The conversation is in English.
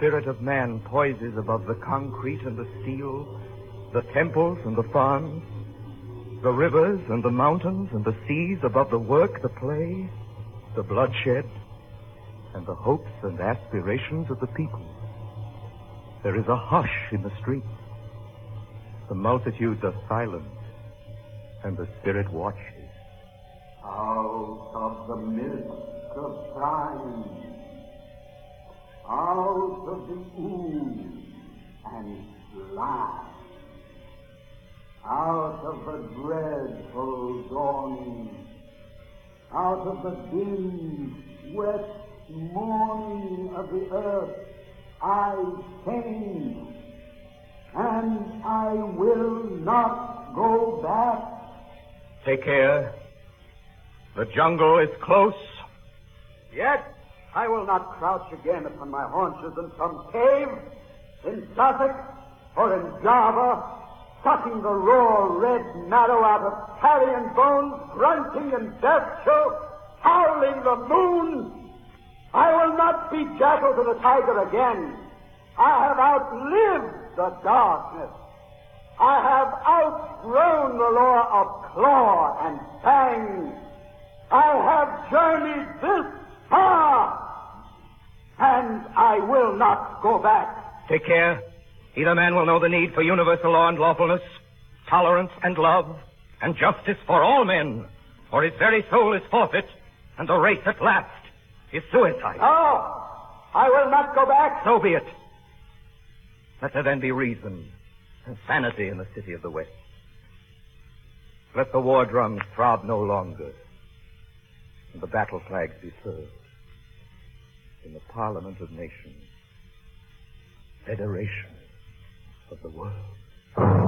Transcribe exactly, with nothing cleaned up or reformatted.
spirit of man poises above the concrete and the steel, the temples and the farms, the rivers and the mountains and the seas, above the work, the play, the bloodshed, and the hopes and aspirations of the people. There is a hush in the streets. The multitudes are silent, and the Spirit watches. Out of the midst of time, out of the ooze and slime, out of the dreadful dawning, out of the dim, wet morning of the earth, I came, and I will not go back. Take care. The jungle is close. Yet I will not crouch again upon my haunches in some cave, in Sussex or in Java, sucking the raw red marrow out of carrion bones, grunting in death show, howling the moon. I will not be jackal to the tiger again. I have outlived the darkness. I have outgrown the law of claw and fang. I have journeyed this far, and I will not go back. Take care. Either man will know the need for universal law and lawfulness, tolerance and love, and justice for all men, or his very soul is forfeit, and the race at last is suicide. No, I will not go back. So be it. Let there then be reason and sanity in the city of the West. Let the war drums throb no longer, and the battle flags be served. In the Parliament of Nations, Federation of the world.